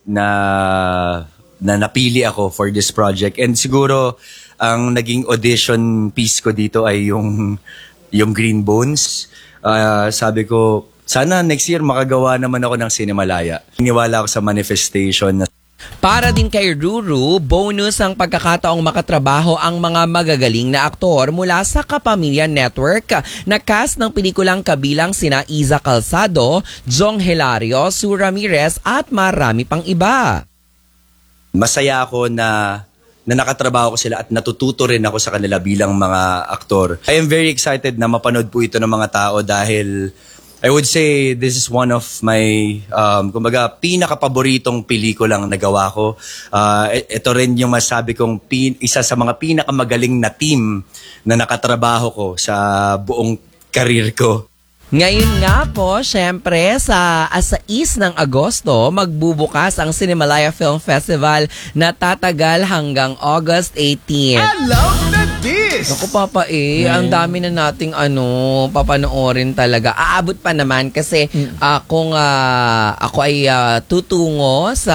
na napili ako for this project. And siguro, ang naging audition piece ko dito ay yung Green Bones. Sabi ko, sana next year makagawa naman ako ng Cinemalaya. Iniwala ako sa manifestation na para din kay Ruru, bonus ang pagkakataong makatrabaho ang mga magagaling na aktor mula sa Kapamilya Network na cast ng pelikulang kabilang sina Iza Calzado, Jong Hilario, Sue Ramirez at marami pang iba. Masaya ako na nakatrabaho ko sila at natututo rin ako sa kanila bilang mga aktor. I am very excited na mapanood po ito ng mga tao dahil I would say this is one of my kumbaga pinaka-paboritong pelikulang nagawa ko. Ito rin yung masabi kong isa sa mga pinakamagaling na team na nakatrabaho ko sa buong career ko. Ngayon nga po, syempre, sa 6 ng Agosto, magbubukas ang Cinemalaya Film Festival na tatagal hanggang August 18. I love this! Naku, Papa ang dami na nating papanoorin talaga. Aabot pa naman kasi kung ako ay tutungo sa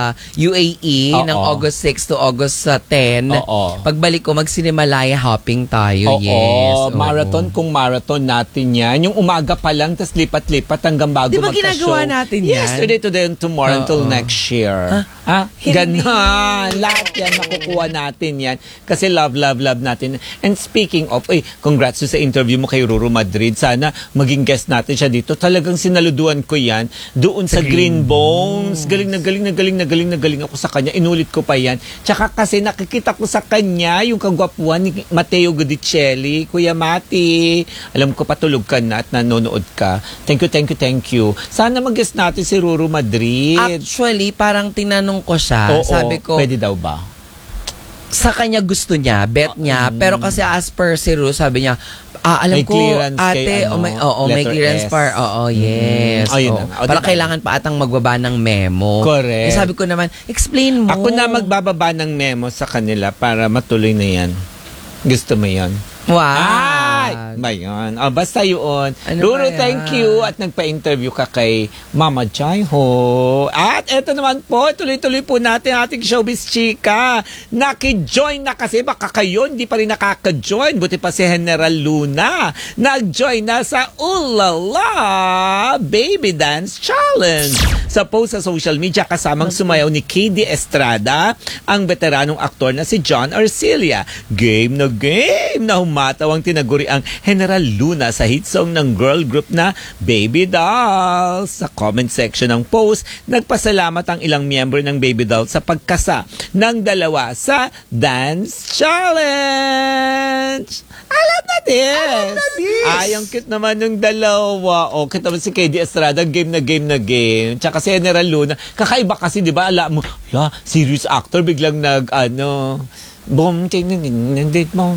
UAE ng August 6 to August 10. Pagbalik ko, mag-Cinemalaya hopping tayo. Yes. Marathon kung marathon natin yan. Yung umaga pa lang, tas lipat-lipat hanggang bago magka-show. Di ba ginagawa natin yan? Yesterday, today, and tomorrow until next year. Ganon. Lahat yan, makukuha natin yan. Kasi love natin. And speaking of, congrats sa interview mo kay Ruru Madrid. Sana maging guest natin siya dito. Talagang sinaluduan ko yan doon sa Green Bones. Galing ako sa kanya. Inulit ko pa yan. Tsaka kasi nakikita ko sa kanya yung kagwapuan ni Matteo Gudicelli. Kuya Mati, alam ko patulog ka na at nanonood ka. Thank you. Sana mag-guest natin si Ruru Madrid. Actually, parang tinanong ko siya. Sabi ko, pwede daw ba? Sa kanya gusto niya, bet niya. Pero kasi as per si Ruru, sabi niya, alam may ko, ate, may clearance par. Yes. Parang kailangan pa atang magbaba ng memo. Correct. Sabi ko naman, explain mo. Ako na magbababa ng memo sa kanila para matuloy na yan. Gusto mo yan? Wow! Bayan. Basta yun. Ruru, thank you. At nagpa-interview ka kay Mama Jaiho. At eto naman po, tuloy-tuloy po natin ating showbiz chika. Naki-join na kasi. Baka kayo hindi pa rin nakaka-join. Buti pa si General Luna. Nag-join na sa Ulala Baby Dance Challenge. Sa post sa social media, kasamang sumayaw ni KD Estrada, ang veteranong aktor na si John Arcilla. Game na humataw ang tinaguri ang General Luna sa hit song ng girl group na Baby Dolls. Sa comment section ng post, nagpasalamat ang ilang miyembro ng Baby Dolls sa pagkasa ng dalawa sa Dance Challenge. Alam na this! Ay, ang cute naman ng dalawa. Cute naman si KD Estrada, game na game. Tsaka si General Luna, kakaiba kasi, di ba? Alam mo, serious actor, biglang boom, nandit mo.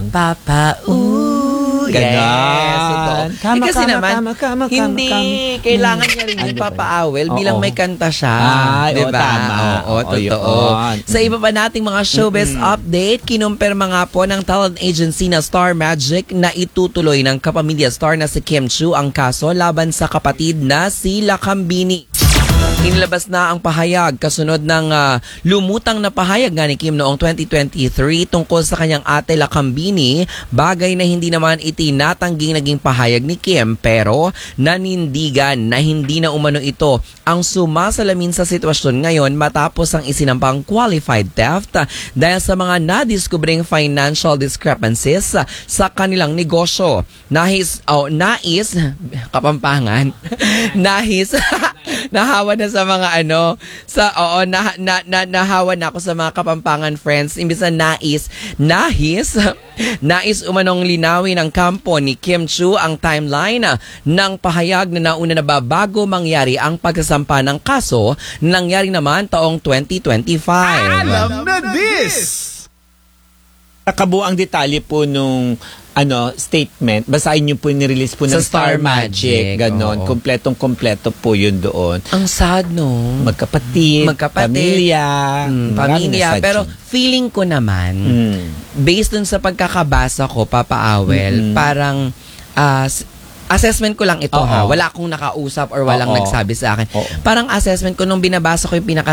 Ganon. Kasi naman, hindi kailangan niya rin nagpapaawel bilang may kanta siya. Diba? Tama. Totoo. Sa iba pa nating mga showbiz update, kinumpirma nga po ng talent agency na Star Magic na itutuloy ng kapamilya star na si Kim Chiu ang kaso laban sa kapatid na si Lakambini. Inilabas na ang pahayag kasunod ng lumutang na pahayag nga ni Kim noong 2023 tungkol sa kanyang ate Lakambini, bagay na hindi naman itinatangging naging pahayag ni Kim pero nanindigan na hindi na umano ito ang sumasalamin sa sitwasyon ngayon matapos ang isinampang qualified theft dahil sa mga nadiskubring financial discrepancies sa kanilang negosyo. Nahawa na sa mga nahawa na ako sa mga Kapampangan friends. Imbis na nais umanong linawin ng kampo ni Kim Chiu ang timeline ng pahayag na nauna na bago mangyari ang pagsasampa ng kaso na nangyari naman taong 2025. Alam na this! Nakabuang detalye po nung statement. Basahin niyo po yung nirelease po ng Star Magic. Ganon. Kompletong-kompleto po yun doon. Ang sad, no? Magkapatid. Pamilya. Pamilya. Pero feeling ko naman, based dun sa pagkakabasa ko, Papa Awel, parang assessment ko lang ito ha. Wala akong nakausap or walang nagsabi sa akin. Parang assessment ko nung binabasa ko yung